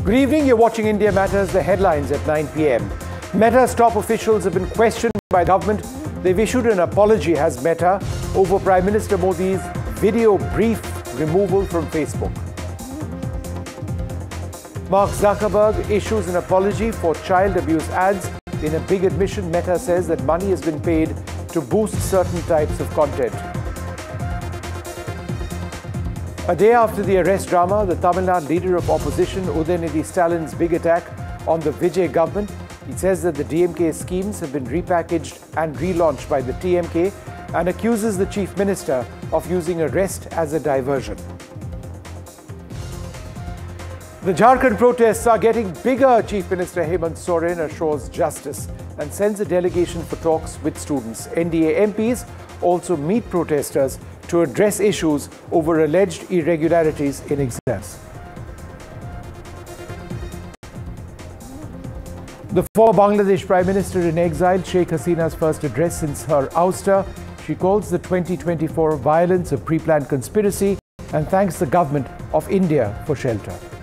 Good evening, you're watching India Matters, the headlines at 9 p.m. Meta's top officials have been questioned by the government. They've issued an apology, has Meta, over Prime Minister Modi's video brief removal from Facebook. Mark Zuckerberg issues an apology for child abuse ads. In a big admission, Meta says that money has been paid to boost certain types of content. A day after the arrest drama, the Tamil Nadu leader of opposition, Udayanidhi Stalin's big attack on the Vijay government. He says that the DMK schemes have been repackaged and relaunched by the TMK and accuses the chief minister of using arrest as a diversion. The Jharkhand protests are getting bigger. Chief Minister Hemant Soren assures justice and sends a delegation for talks with students. NDA MPs also meet protesters to address issues over alleged irregularities in exams. The former Bangladesh Prime Minister in exile, Sheikh Hasina's first address since her ouster. She calls the 2024 violence a pre-planned conspiracy and thanks the government of India for shelter.